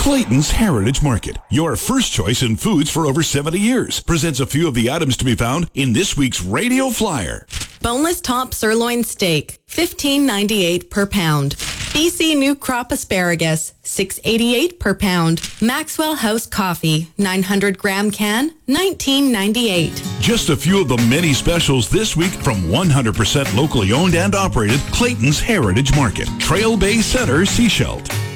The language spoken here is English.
Clayton's Heritage Market, your first choice in foods for over 70 years, presents a few of the items to be found in this week's radio flyer. Boneless top sirloin steak, $15.98 per pound. BC New Crop asparagus, $6.88 per pound. Maxwell House coffee, 900-gram can, $19.98. Just a few of the many specials this week from 100% locally owned and operated Clayton's Heritage Market, Trail Bay Center, Sechelt.